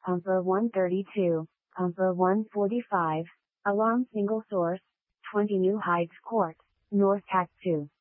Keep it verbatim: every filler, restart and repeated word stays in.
Pumper one thirty-two, Pumper one forty-five, Alarm single source, twenty New Heights Court, North Act two.